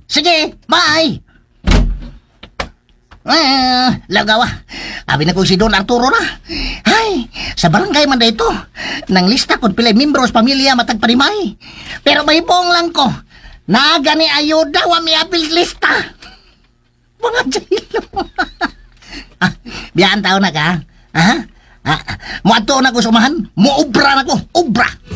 Sige, bye! Lagawa. Abi na ko si Don Arturo na. Ay, sa barangay man da ito. Nang lista ko pilay membros pamilya matagpanimay. Pero may buong lang ko. Nagani ayuda wa mi apil lista. Mga jahilo. Biyaan tao na ka. Ha? Muadto na ko sumahan. Muobra na ko. Obra.